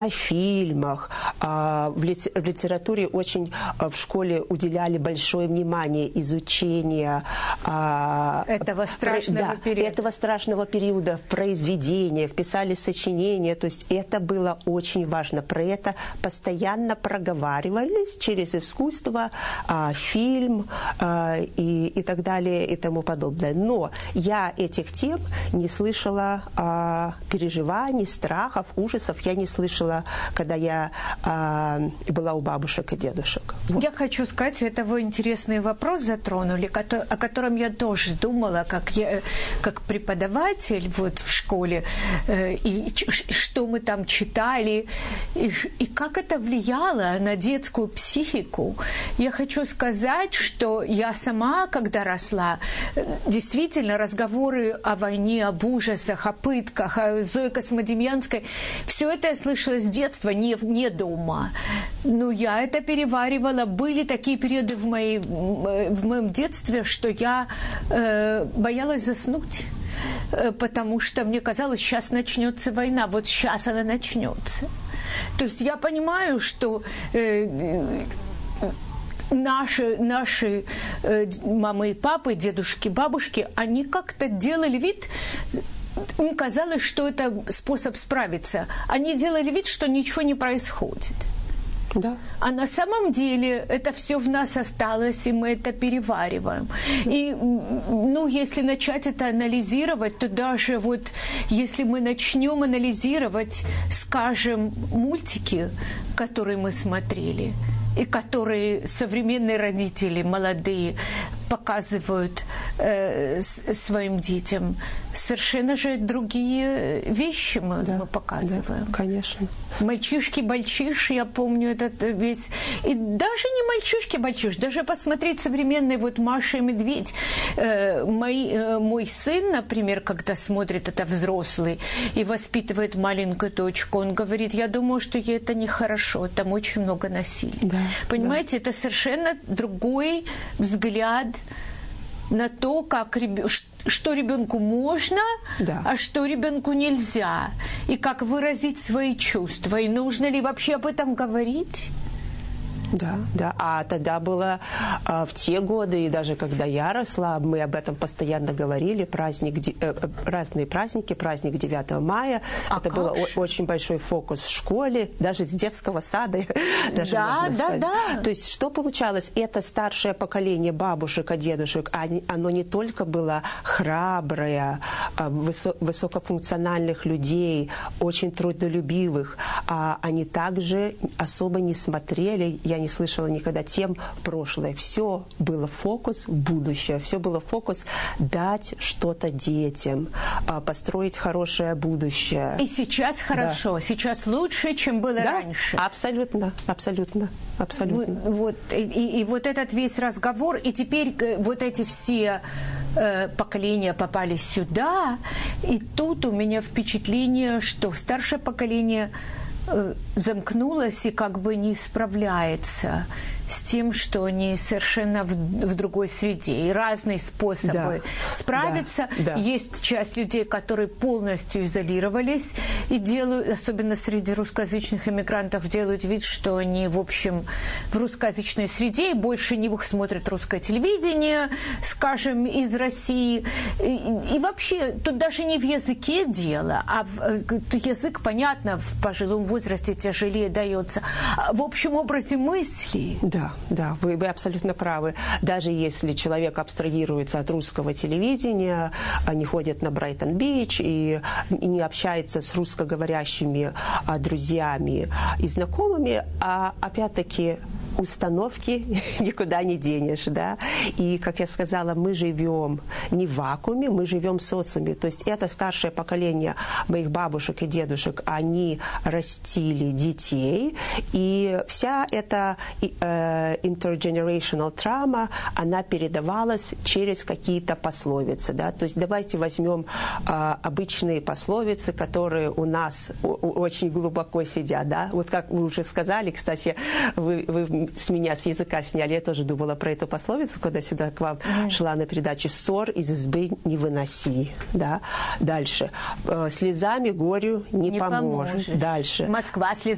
о фильмах. В литературе очень в школе уделяли большое внимание изучению этого страшного периода. Этого страшного периода в произведениях, писали сочинения. То есть это было очень важно. Про это постоянно проговаривались через искусство, фильм и так далее и тому подобное. Но я этих тем не слышала, переживаний, страхов, ужасов я не слышала, когда я была у бабушек и дедушек. Вот. Я хочу сказать, это вы интересный вопрос затронули, о котором я тоже думала, как преподаватель вот в школе, и что мы там читали, и как это влияло на детскую психику. Я хочу сказать, что я сама, когда росла, действительно разговоры о войне, об ужасах, о пытках, о Зое Космодемьянской, все это я слышала с детства, не дома. Но я это переваривала. Были такие периоды в моем детстве, что я боялась заснуть, потому что мне казалось, сейчас начнется война, вот сейчас она начнется. То есть я понимаю, что наши мамы и папы, дедушки, бабушки, они как-то делали вид. Им казалось, что это способ справиться. Они делали вид, что ничего не происходит. Да. А на самом деле это все в нас осталось, и мы это перевариваем. И, если начать это анализировать, то даже вот если мы начнем анализировать, скажем, мультики, которые мы смотрели, и которые современные родители, молодые, показывают своим детям, совершенно же другие вещи мы показываем. Да, конечно. Мальчишки-бальчиш, я помню этот весь... И даже не мальчишки-бальчиш, даже посмотреть современный вот Маша и Медведь. Мой сын, например, когда смотрит это взрослый и воспитывает маленькую дочку, он говорит, я думаю, что ей это нехорошо, там очень много насилия. Да, понимаете, это совершенно другой взгляд на то, что ребенку можно, а что ребенку нельзя, и как выразить свои чувства, и нужно ли вообще об этом говорить. Да. А тогда было в те годы, и даже когда я росла, мы об этом постоянно говорили, разные праздники, праздник 9 мая. Это был очень большой фокус в школе, даже с детского сада. Да. То есть что получалось? Это старшее поколение бабушек и дедушек, оно не только было храброе, высокофункциональных людей, очень трудолюбивых, а они также особо не смотрели, я не слышала никогда тем прошлое. Все было фокус в будущее, все было фокус дать что-то детям, построить хорошее будущее. И сейчас хорошо, сейчас лучше, чем было раньше. Абсолютно. Вот, и вот этот весь разговор, и теперь вот эти все поколения попали сюда, и тут у меня впечатление, что старшее поколение замкнулась и как бы не справляется с тем, что они совершенно в другой среде. И разные способы справиться. Да. Есть часть людей, которые полностью изолировались и делают, особенно среди русскоязычных иммигрантов, делают вид, что они, в общем, в русскоязычной среде и больше не смотрят русское телевидение, скажем, из России. И вообще, тут даже не в языке дело, а язык, понятно, в пожилом возрасте тяжелее дается. В общем образе мысли. Да, вы абсолютно правы. Даже если человек абстрагируется от русского телевидения, не ходит на Брайтон-Бич и не общается с русскоговорящими друзьями и знакомыми, опять-таки установки никуда не денешь, да. И, как я сказала, мы живем не в вакууме, мы живем в социуме. То есть это старшее поколение моих бабушек и дедушек, они растили детей, и вся эта intergenerational trauma, она передавалась через какие-то пословицы, да. То есть давайте возьмем обычные пословицы, которые у нас очень глубоко сидят, да. Вот как вы уже сказали, кстати, вы с меня с языка сняли, я тоже думала про эту пословицу, когда сюда к вам шла на передачу. Ссор из избы не выноси, да. Дальше. Слезами горю не поможет. Дальше. Москва слезами